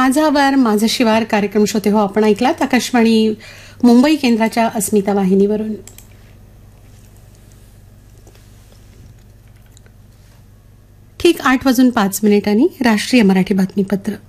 माझा आवार माझं शिवार कार्यक्रम श्रोते हो आपण ऐकलात आकाशवाणी मुंबई केंद्राच्या अस्मिता वाहिनीवरून. ठीक 8:05 राष्ट्रीय मराठी बातमीपत्र.